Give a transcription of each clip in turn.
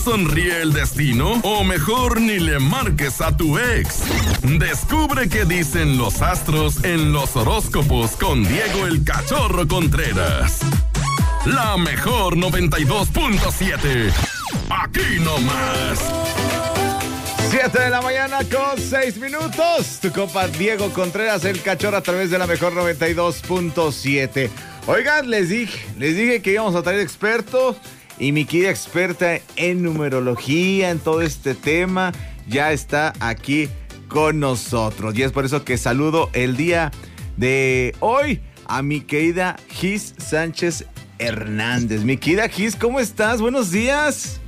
sonríe el destino? O mejor ni le marques a tu ex. Descubre qué dicen los astros en los horóscopos con Diego el Cachorro Contreras. La mejor 92.7. Aquí nomás. 7 de la mañana con 6 minutos. Tu compa Diego Contreras, el Cachorro, a través de la mejor 92.7. Oigan, les dije que íbamos a traer expertos. Y mi querida experta en numerología, en todo este tema, ya está aquí con nosotros. Y es por eso que saludo el día de hoy a mi querida Gis Sánchez Hernández. Mi querida Gis, ¿cómo estás? Buenos días.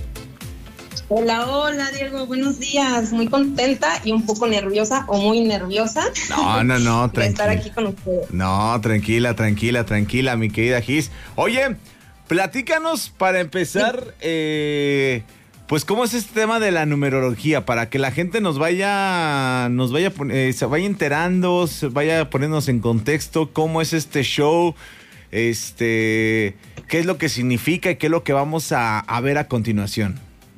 Hola, Diego, buenos días. Muy contenta y un poco nerviosa o muy nerviosa. No, de estar aquí con ustedes. No, tranquila, mi querida Gis. Oye, platícanos para empezar, pues cómo es este tema de la numerología, para que la gente se vaya enterando, se vaya poniéndonos en contexto cómo es este show, qué es lo que significa y qué es lo que vamos a ver a continuación.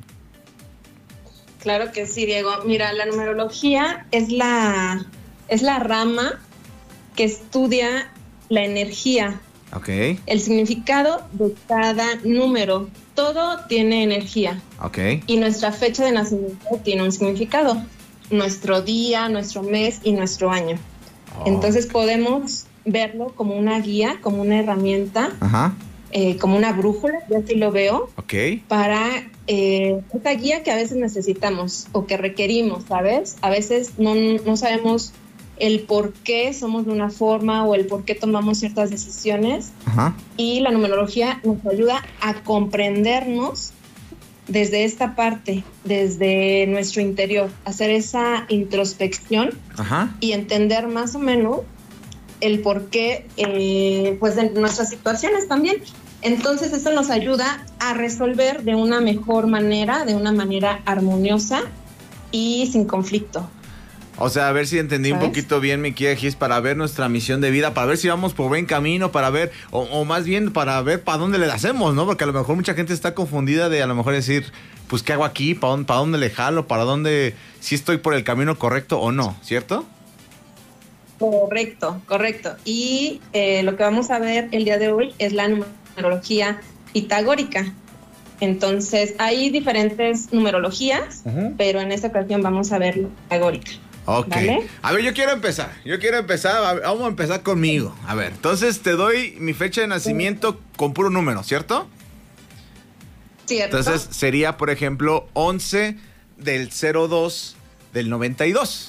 Claro que sí, Diego. Mira, la numerología es la rama que estudia la energía. Okay. El significado de cada número. Todo tiene energía. Okay. Y nuestra fecha de nacimiento tiene un significado. Nuestro día, nuestro mes y nuestro año. Entonces podemos verlo como una guía, como una herramienta. Ajá. Como una brújula, yo así lo veo. Okay. Para esta guía que a veces necesitamos o que requerimos, ¿sabes? A veces no sabemos el por qué somos de una forma o el por qué tomamos ciertas decisiones. Ajá. Y la numerología nos ayuda a comprendernos desde esta parte, desde nuestro interior, hacer esa introspección. Ajá. Y entender más o menos el por qué pues de nuestras situaciones también. Entonces eso nos ayuda a resolver de una mejor manera, de una manera armoniosa y sin conflicto. O sea, a ver si entendí un poquito bien, mi querida Gis, para ver nuestra misión de vida, para ver si vamos por buen camino, para ver, o más bien para ver para dónde le hacemos, ¿no? Porque a lo mejor mucha gente está confundida de a lo mejor decir, pues, ¿qué hago aquí? ¿Para dónde le jalo? ¿Para dónde? Si estoy por el camino correcto o no, ¿cierto? Correcto. Y lo que vamos a ver el día de hoy es la numerología pitagórica. Entonces, hay diferentes numerologías, pero en esta ocasión vamos a ver la pitagórica. Ok. ¿Vale? A ver, yo quiero empezar. Vamos a empezar conmigo. A ver, entonces te doy mi fecha de nacimiento con puro número, ¿cierto? Cierto. Entonces sería, por ejemplo, 11 del 02 del 92.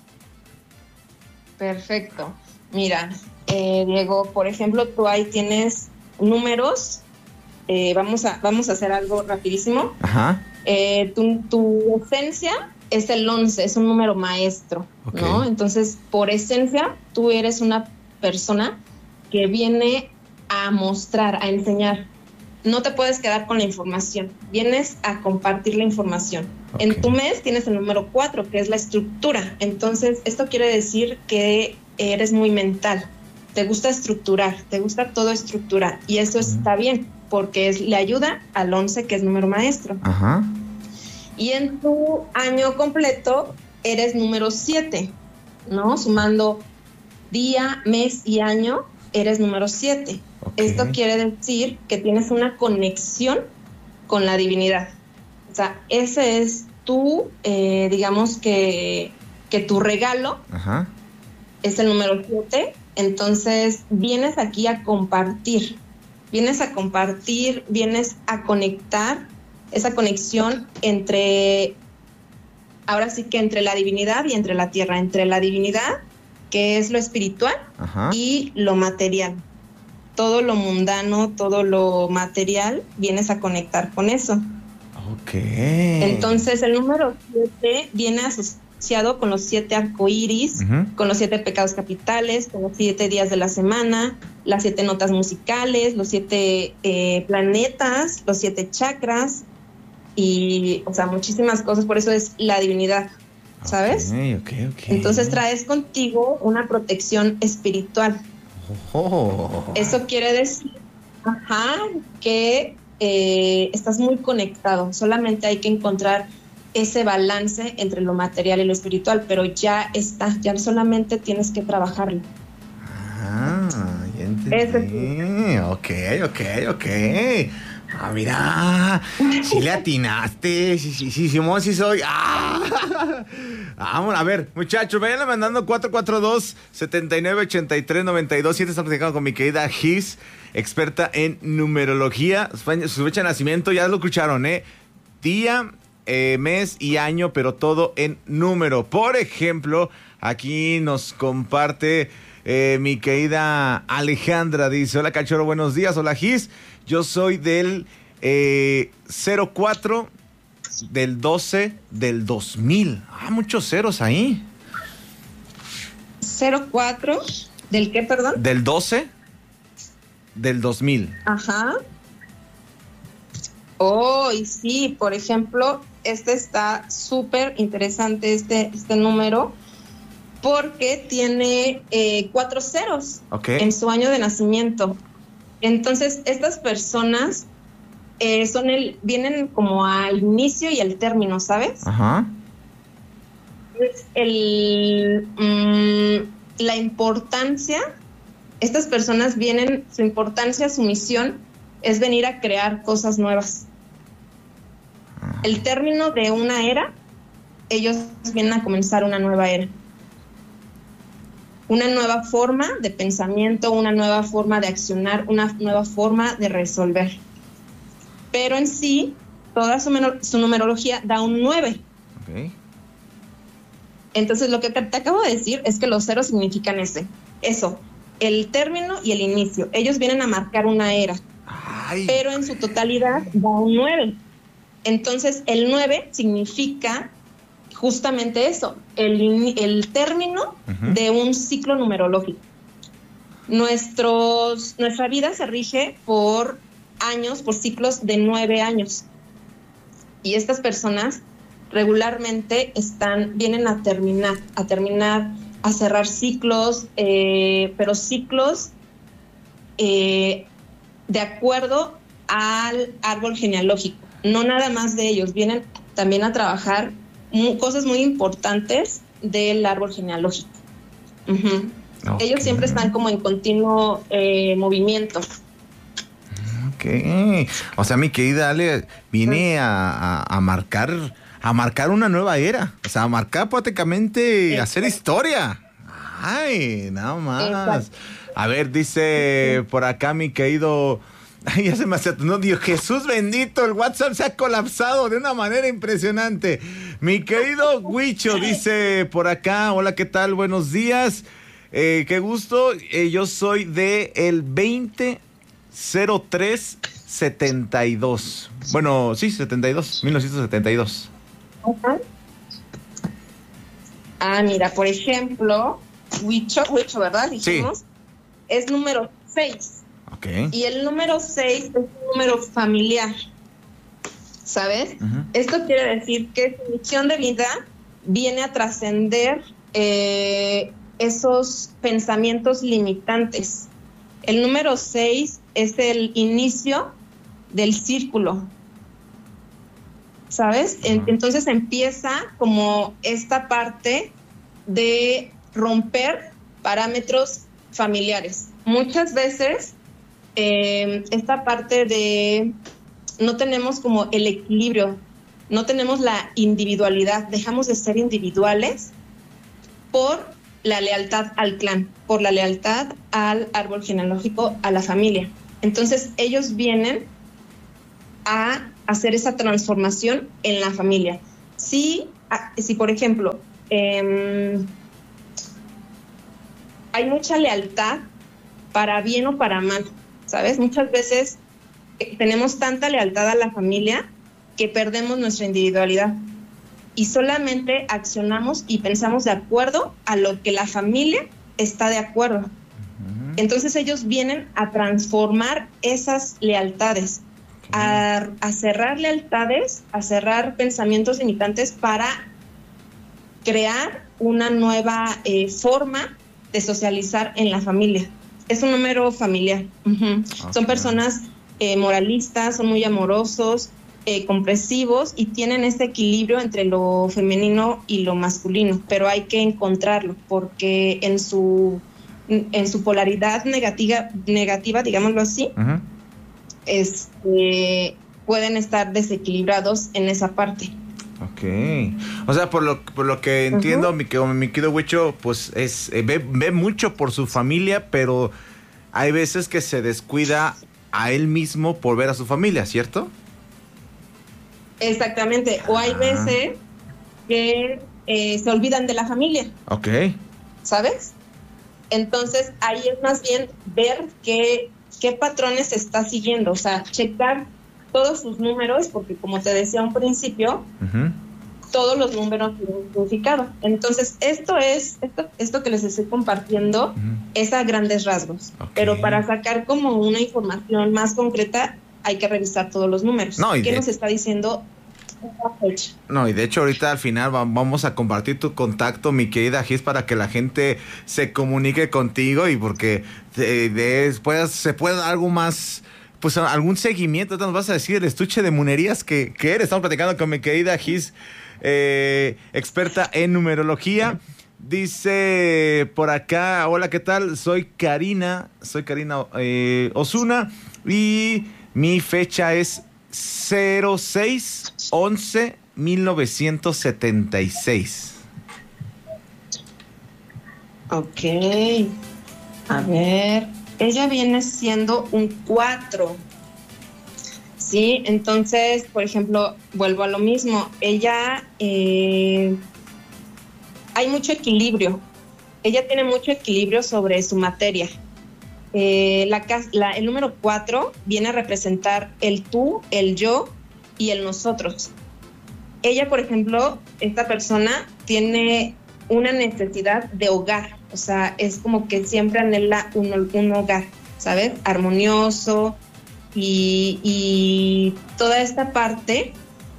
Perfecto. Mira, Diego, por ejemplo, tú ahí tienes números. Vamos a hacer algo rapidísimo. Ajá. Tu esencia es el 11, es un número maestro, okay, ¿no? Entonces, por esencia, tú eres una persona que viene a mostrar, a enseñar. No te puedes quedar con la información, vienes a compartir la información. Okay. En tu mes tienes el número 4, que es la estructura. Entonces, esto quiere decir que eres muy mental. Te gusta estructurar, te gusta todo estructurar. Y eso está bien, porque le ayuda al 11, que es número maestro. Ajá. Y en tu año completo eres número 7, ¿no? Sumando día, mes y año, eres número 7. Okay. Esto quiere decir que tienes una conexión con la divinidad. O sea, ese es tu, digamos que tu regalo. Ajá. Es el número 7. Entonces, vienes aquí a compartir. Vienes a conectar esa conexión ahora sí que entre la divinidad y entre la tierra, entre la divinidad, que es lo espiritual, ajá, y lo material. Todo lo mundano, todo lo material, vienes a conectar con eso. Ok. Entonces, el número 7 viene asociado con los 7 arcoíris, con los 7 pecados capitales, con los 7 días de la semana, las 7 notas musicales, los 7 planetas, los 7 chakras, y, o sea, muchísimas cosas. Por eso es la divinidad, ¿sabes? Okay. Entonces traes contigo una protección espiritual. Eso quiere decir, que estás muy conectado, solamente hay que encontrar ese balance entre lo material y lo espiritual, pero ya está, ya solamente tienes que trabajarlo. Ya entendí. Ok. Ah, mira, sí le atinaste, sí, Simón, sí soy. Vamos, a ver, muchachos, vayan mandando 442-7983-92. Si te estás platicando con mi querida Gis, experta en numerología. Su fecha de nacimiento, ya lo escucharon, día, mes y año, pero todo en número. Por ejemplo, aquí nos comparte mi querida Alejandra. Dice: hola, Cachorro, buenos días. Hola, Gis. Yo soy del 04 del 12 del 2000. Muchos ceros ahí. 04 del qué, perdón? Del 12 del 2000. Ajá. Y sí, por ejemplo, está súper interesante este número, porque tiene 4 ceros en su año de nacimiento. Entonces, estas personas vienen como al inicio y al término, ¿sabes? Ajá. La importancia, estas personas vienen, su importancia, su misión es venir a crear cosas nuevas. El término de una era, ellos vienen a comenzar una nueva era. Una nueva forma de pensamiento, una nueva forma de accionar, una nueva forma de resolver. Pero en sí, toda su numerología da un 9. Okay. Entonces, lo que te acabo de decir es que los ceros significan eso, el término y el inicio. Ellos vienen a marcar una era, pero en su totalidad da un 9. Entonces, el 9 significa justamente eso, el término de un ciclo numerológico. Nuestra vida se rige por años, por ciclos de 9 años. Y estas personas regularmente vienen a terminar, a cerrar ciclos, pero ciclos de acuerdo al árbol genealógico. No nada más de ellos, vienen también a trabajar cosas muy importantes del árbol genealógico. Okay. Ellos siempre están como en continuo movimiento. Ok. O sea, mi querida Ale viene a marcar una nueva era. O sea, a marcar prácticamente, hacer historia. Nada más. Exacto. A ver, dice por acá mi querido... ya se me hace... No, Dios, Jesús bendito, el WhatsApp se ha colapsado de una manera impresionante. Mi querido Huicho dice por acá: hola, ¿qué tal? Buenos días. Qué gusto. Yo soy de el 2003-72. Bueno, sí, 72, 1972. Mira, por ejemplo, Huicho, ¿verdad? Dijimos, sí. Es número 6. Okay. Y el número 6 es un número familiar, ¿sabes? Esto quiere decir que su misión de vida viene a trascender esos pensamientos limitantes. El número 6 es el inicio del círculo, ¿sabes? Entonces empieza como esta parte de romper parámetros familiares. Muchas veces esta parte de no tenemos como el equilibrio, no tenemos la individualidad, dejamos de ser individuales por la lealtad al clan, por la lealtad al árbol genealógico, a la familia. Entonces ellos vienen a hacer esa transformación en la familia. Si por ejemplo, hay mucha lealtad para bien o para mal, ¿sabes? Muchas veces tenemos tanta lealtad a la familia que perdemos nuestra individualidad y solamente accionamos y pensamos de acuerdo a lo que la familia está de acuerdo. Entonces ellos vienen a transformar esas lealtades, a cerrar lealtades, a cerrar pensamientos limitantes para crear una nueva forma de socializar en la familia. Es un número familiar. Okay. Son personas moralistas, son muy amorosos, compresivos y tienen este equilibrio entre lo femenino y lo masculino, pero hay que encontrarlo porque en su polaridad negativa, digámoslo así, pueden estar desequilibrados en esa parte. Ok. O sea, por lo que entiendo, mi querido Huicho, pues ve mucho por su familia, pero hay veces que se descuida a él mismo por ver a su familia, ¿cierto? Exactamente. O hay veces que se olvidan de la familia. Ok. ¿Sabes? Entonces, ahí es más bien ver qué patrones está siguiendo. O sea, checar todos sus números, porque como te decía un principio, todos los números tienen un significado. Entonces, esto que les estoy compartiendo es a grandes rasgos. Okay. Pero para sacar como una información más concreta, hay que revisar todos los números. ¿Qué nos está diciendo esta fecha? No, y de hecho ahorita al final vamos a compartir tu contacto, mi querida Gis, para que la gente se comunique contigo y porque después se puede dar algo más, pues algún seguimiento. Nos vas a decir el estuche de monerías que eres. Estamos platicando con mi querida Gis, experta en numerología. Dice por acá, hola, ¿qué tal? Soy Karina Osuna y mi fecha es 06/11/1976. Ok. A ver, ella viene siendo un 4. Sí, entonces, por ejemplo, vuelvo a lo mismo. Ella, hay mucho equilibrio. Ella tiene mucho equilibrio sobre su materia. El número 4 viene a representar el tú, el yo y el nosotros. Ella, por ejemplo, esta persona tiene una necesidad de hogar, o sea, es como que siempre anhela un hogar, ¿sabes? Armonioso y toda esta parte.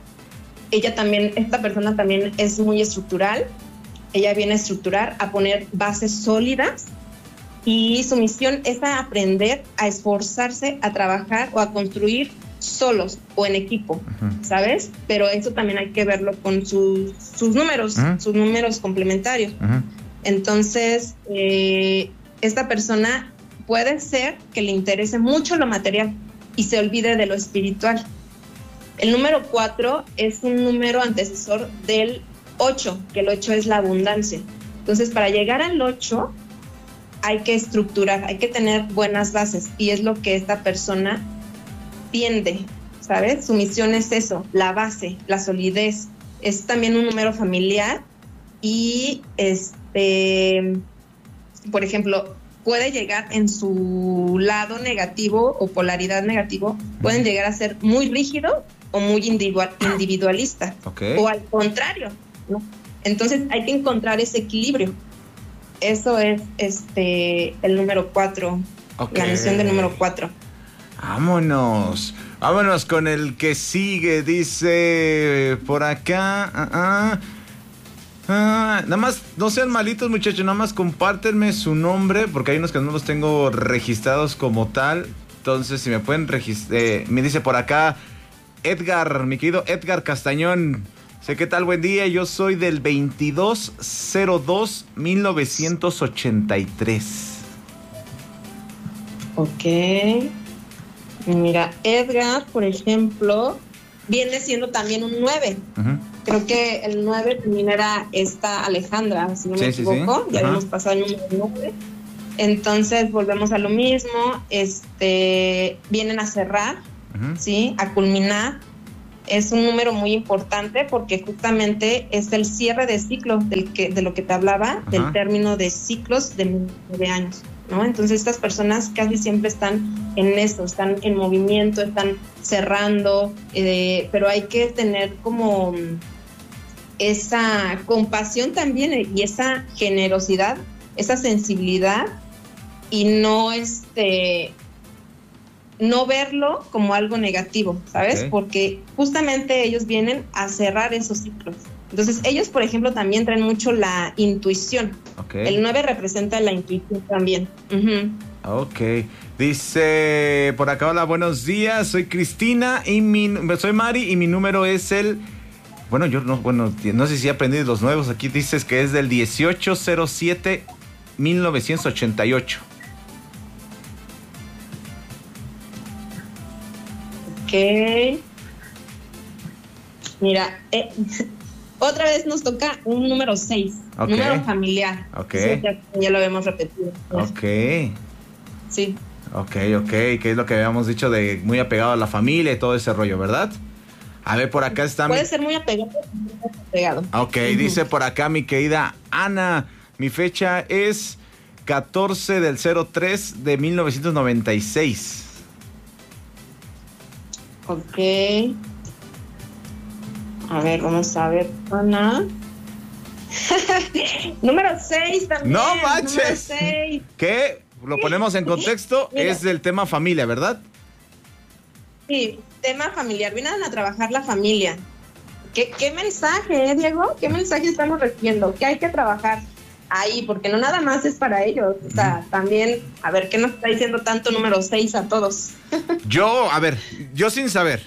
Esta persona también es muy estructural. Ella viene a estructurar, a poner bases sólidas. Y su misión es a aprender, a esforzarse, a trabajar o a construir solos o en equipo, ¿sabes? Pero eso también hay que verlo con sus números, sus números complementarios. Entonces, esta persona puede ser que le interese mucho lo material y se olvide de lo espiritual. El número 4 es un número antecesor del 8, que el 8 es la abundancia. Entonces, para llegar al 8... hay que estructurar, hay que tener buenas bases y es lo que esta persona tiende, ¿sabes? Su misión es eso, la base, la solidez. Es también un número familiar y por ejemplo, puede llegar en su lado negativo o polaridad negativo, pueden llegar a ser muy rígido o muy individualista. Okay. O al contrario, ¿no? Entonces hay que encontrar ese equilibrio. Eso es el número 4, okay. La misión del número 4. Vámonos con el que sigue. Dice por acá. Nada más, no sean malitos, muchachos. Nada más compártenme su nombre, porque hay unos que no los tengo registrados como tal. Entonces, si me pueden registrar. Me dice por acá Edgar, mi querido Edgar Castañón. ¿Qué tal? Buen día, yo soy del 22/02/1983. Ok. Mira, Edgar, por ejemplo, viene siendo también un 9. Creo que el 9 también era esta Alejandra, si no me equivoco. Sí. Ya habíamos pasado el número 9. Entonces, volvemos a lo mismo. Vienen a cerrar, ¿sí? A culminar. Es un número muy importante porque justamente es el cierre de ciclos de lo que te hablaba, del término de ciclos de 9 años, ¿no? Entonces estas personas casi siempre están en eso, están en movimiento, están cerrando, pero hay que tener como esa compasión también y esa generosidad, esa sensibilidad y no no verlo como algo negativo, ¿sabes? Okay. Porque justamente ellos vienen a cerrar esos ciclos. Entonces, ellos, por ejemplo, también traen mucho la intuición. Okay. El 9 representa la intuición también. Ok. Dice por acá, hola, buenos días. Soy Cristina y soy Mari y mi número es el... Bueno, no sé si aprendí los nuevos. Aquí dices que es del 1807-1988. Ok. Mira, otra vez nos toca un número 6. Okay. Número familiar. Ok. Ya lo habíamos repetido. Ok. Sí. Ok, que es lo que habíamos dicho de muy apegado a la familia y todo ese rollo, ¿verdad? A ver, por acá está... Puede ser muy apegado. Ok, dice por acá mi querida Ana, mi fecha es 14 del 03 de 1996. Ok. A ver, vamos a ver, Ana. Número 6 también. ¡No manches! Número 6. ¿Qué? Lo ponemos en contexto, es del tema familia, ¿verdad? Sí, tema familiar. Vienen a trabajar la familia. ¿Qué mensaje, Diego? ¿Qué mensaje estamos recibiendo? ¿Qué hay que trabajar ahí? Porque no nada más es para ellos. O sea, también, a ver, ¿qué nos está diciendo tanto número 6 a todos? Yo sin saber,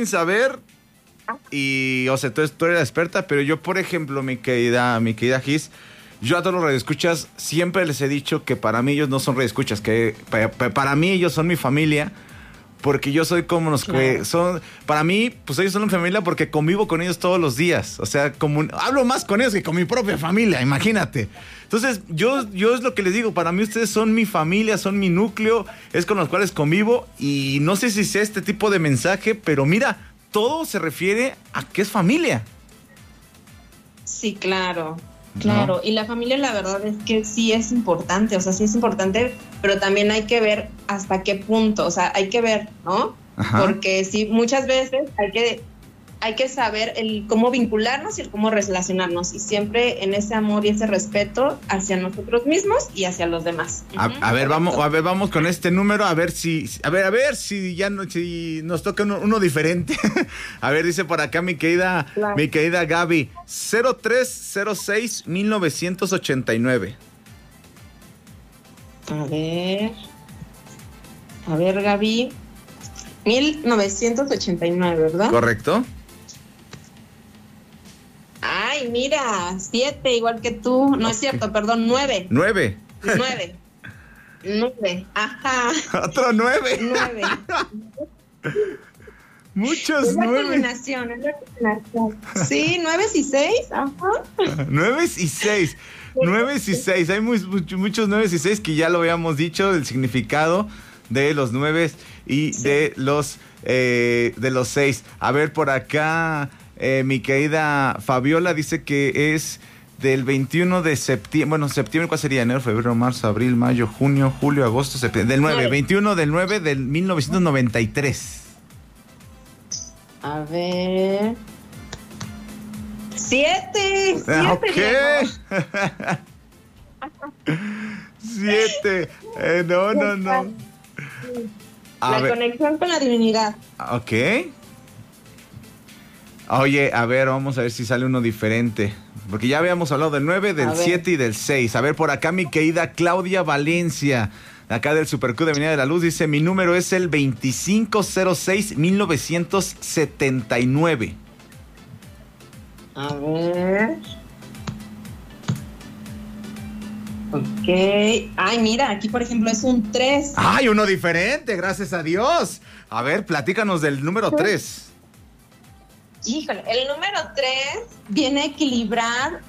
y, o sea, tú eres la experta, pero yo, por ejemplo, mi querida Gis, yo a todos los radioescuchas siempre les he dicho que para mí ellos no son radioescuchas, que para mí ellos son mi familia, porque yo soy como los que son, para mí, pues ellos son mi familia porque convivo con ellos todos los días, o sea, hablo más con ellos que con mi propia familia, imagínate. Entonces, yo es lo que les digo, para mí ustedes son mi familia, son mi núcleo, es con los cuales convivo, y no sé si sea este tipo de mensaje, pero mira, todo se refiere a que es familia. Sí, claro. Claro, ¿no? Y la familia la verdad es que sí es importante, o sea, sí es importante, pero también hay que ver hasta qué punto, o sea, hay que ver, ¿no? Ajá. Porque sí, muchas veces hay que saber cómo vincularnos y el cómo relacionarnos, y siempre en ese amor y ese respeto hacia nosotros mismos y hacia los demás. A ver, vamos con este número, a ver si si nos toca uno diferente. A ver, dice por acá mi querida Gaby, 0306-1989. A ver, Gaby, 1989, ¿verdad? Correcto. Ay, mira, 7, igual que tú. No es cierto, perdón, 9. 9. 9, ajá. Otro 9. 9. Muchos 9. Es la combinación. Sí, 9 y 6, ajá. 9 y 6. 9 y 6. Hay muchos 9 y 6 que ya lo habíamos dicho, el significado de los 9 y sí, de los 6. A ver, por acá... mi querida Fabiola dice que es del 21 de septiembre. Bueno, septiembre, ¿cuál sería? Enero, febrero, marzo, abril, mayo, junio, julio, agosto, septiembre. Del 9, 21 del 9 del 1993. A ver. 7. Ok. 7. No. La conexión con la divinidad. Ok. Oye, a ver, vamos a ver si sale uno diferente. Porque ya habíamos hablado del 9, del 7 y del 6. A ver, por acá mi querida Claudia Valencia, acá del Super Q de Avenida de la Luz, dice, mi número es el 2506-1979. A ver. Ok. Ay, mira, aquí por ejemplo es un 3. ¡Ay, uno diferente! ¡Gracias a Dios! A ver, platícanos del número 3. Híjole, el número 3 viene a equilibrar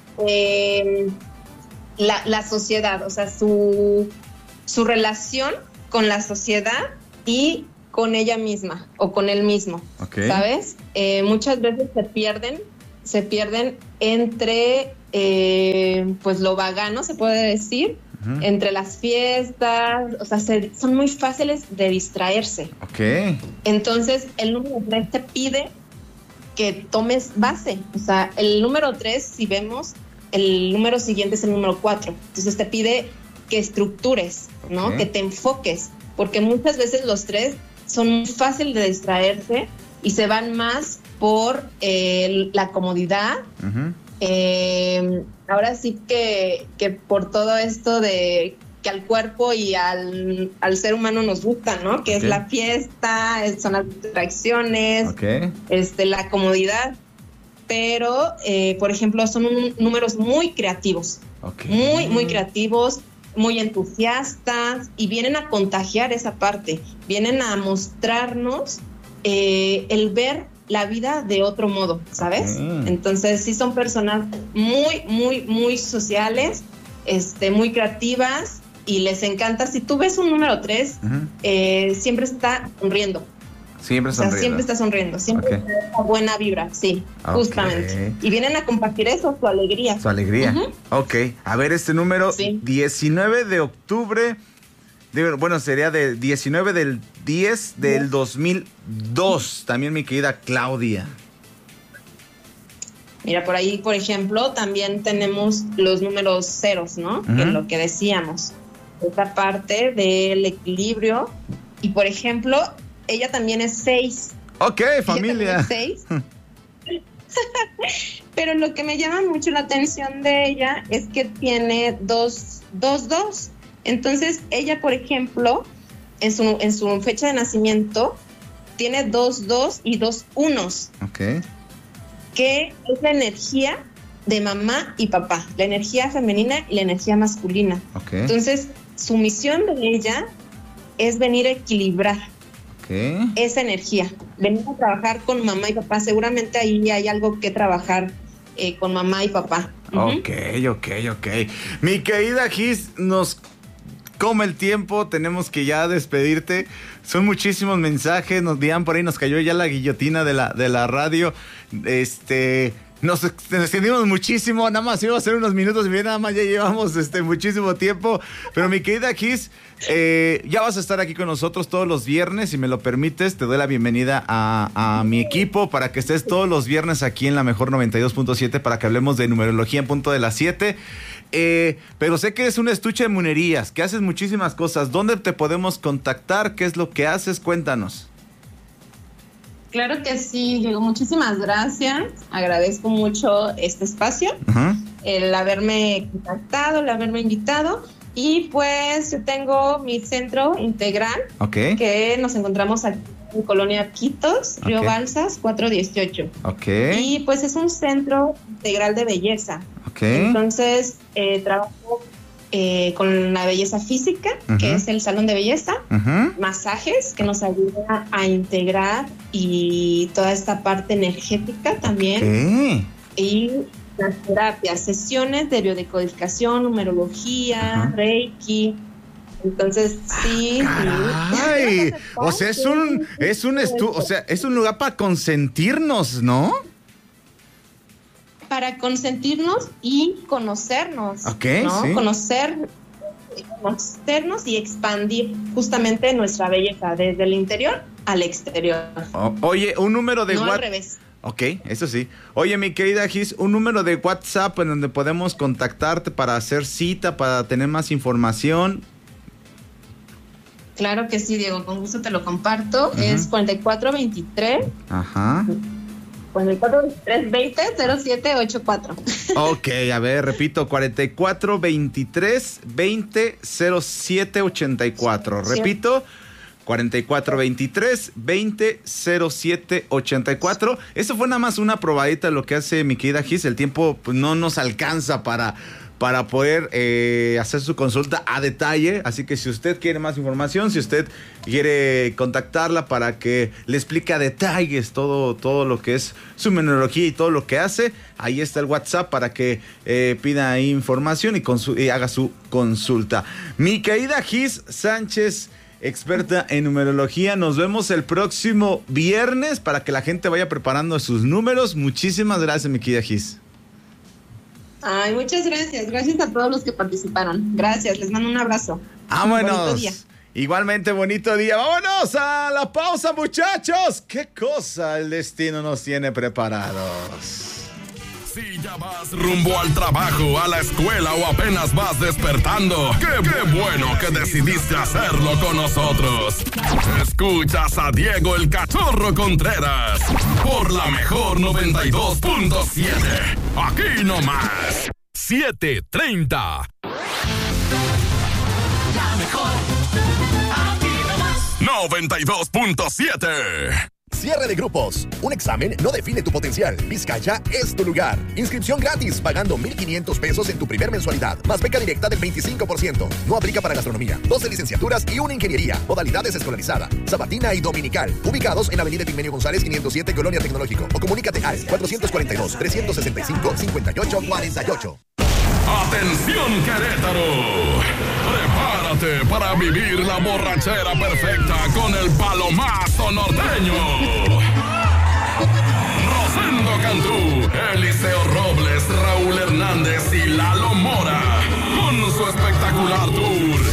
la sociedad, o sea, su relación con la sociedad y con ella misma o con él mismo, ¿sabes? Muchas veces se pierden entre, pues lo vagano, se puede decir, entre las fiestas, o sea, son muy fáciles de distraerse. Entonces, el número 3 te pide que tomes base, o sea, el número 3, si vemos, el número siguiente es el número 4, entonces te pide que estructures, ¿no? Que te enfoques, porque muchas veces los 3 son muy fáciles de distraerse y se van más por la comodidad. Ahora sí que por todo esto de que al cuerpo y al ser humano nos gustan, ¿no? Que es la fiesta, son las distracciones, la comodidad. Pero, por ejemplo, son números muy creativos, muy creativos, muy entusiastas, y vienen a contagiar esa parte, vienen a mostrarnos el ver la vida de otro modo, ¿sabes? Entonces sí son personas muy sociales, muy creativas, y les encanta. Si tú ves un número 3, siempre está sonriendo. Siempre sonriendo. Siempre está sonriendo, siempre está buena vibra, sí, justamente. Y vienen a compartir eso, su alegría. Su alegría. Ok, a ver, este número, 19 de octubre, bueno, sería de 19 del 10 del 2002, también mi querida Claudia. Mira, por ahí, por ejemplo, también tenemos los números ceros, ¿no? Que es lo que decíamos, esta parte del equilibrio. Y, por ejemplo, ella también es 6. Ok, familia. 6. Pero lo que me llama mucho la atención de ella es que tiene 2. Entonces, ella, por ejemplo, en su fecha de nacimiento, tiene 2 y 2 unos. Ok. Que es la energía de mamá y papá, la energía femenina y la energía masculina. Okay. Entonces, su misión de ella es venir a equilibrar esa energía, venir a trabajar con mamá y papá. Seguramente ahí hay algo que trabajar con mamá y papá. Ok. Mi querida Gis, nos come el tiempo, tenemos que ya despedirte. Son muchísimos mensajes, nos dirán por ahí, nos cayó ya la guillotina de la radio. Nos extendimos muchísimo, nada más iba a ser unos minutos y bien, nada más ya llevamos muchísimo tiempo. Pero mi querida Gis, ya vas a estar aquí con nosotros todos los viernes, si me lo permites. Te doy la bienvenida a mi equipo para que estés todos los viernes aquí en la mejor 92.7 para que hablemos de numerología en punto de las 7. Pero sé que eres un estuche de monerías, que haces muchísimas cosas. ¿Dónde te podemos contactar? ¿Qué es lo que haces? Cuéntanos. Claro que sí, Diego, muchísimas gracias. Agradezco mucho este espacio, el haberme contactado, el haberme invitado. Y pues yo tengo mi centro integral, que nos encontramos aquí en Colonia Quitos, Río Balsas, 418. Y pues es un centro integral de belleza. Entonces trabajo con la belleza física, que es el salón de belleza, masajes que nos ayuda a integrar y toda esta parte energética también, y las terapias, sesiones de biodecodificación, numerología, reiki. Entonces sí. Ay, o sea, es un lugar para consentirnos, ¿no? Para consentirnos y conocernos, ¿no? Sí. Conocernos y expandir justamente nuestra belleza desde el interior al exterior. Oye, un número de WhatsApp. No al revés. Ok, eso sí. Oye, mi querida Gis, un número de WhatsApp en donde podemos contactarte para hacer cita, para tener más información. Claro que sí, Diego, con gusto te lo comparto. Es 4423. 4423-20-0784. Ok, a ver, repito, 4423-20-0784. Repito, 4423-20-0784. Eso fue nada más una probadita de lo que hace mi querida Gis. El tiempo pues, no nos alcanza para poder hacer su consulta a detalle. Así que si usted quiere más información, si usted quiere contactarla para que le explique a detalles todo lo que es su numerología y todo lo que hace, ahí está el WhatsApp para que pida información y haga su consulta. Mi querida Gis Sánchez, experta en numerología, nos vemos el próximo viernes para que la gente vaya preparando sus números. Muchísimas gracias, mi querida Gis. Ay, muchas gracias. Gracias a todos los que participaron. Gracias, les mando un abrazo. ¡Vámonos! Bonito día. Igualmente bonito día. ¡Vámonos a la pausa, muchachos! ¿Qué cosa el destino nos tiene preparados? Si ya vas rumbo al trabajo, a la escuela o apenas vas despertando, ¡qué bueno que decidiste hacerlo con nosotros! Escuchas a Diego el Cachorro Contreras por la mejor 92.7. Aquí nomás, 7:30. mejor. Aquí nomás. 92.7. Cierre de grupos. Un examen no define tu potencial. Vizcaya es tu lugar. Inscripción gratis, pagando 1,500 pesos en tu primer mensualidad, más beca directa del 25%. No aplica para gastronomía. 12 licenciaturas y una ingeniería. Modalidades escolarizada, sabatina y dominical. Ubicados en Avenida Epigmenio González 507, Colonia Tecnológico. O comunícate al 442-365-5848. ¡Atención, Querétaro! Prepárate para vivir la borrachera perfecta con el Palomazo Norteño.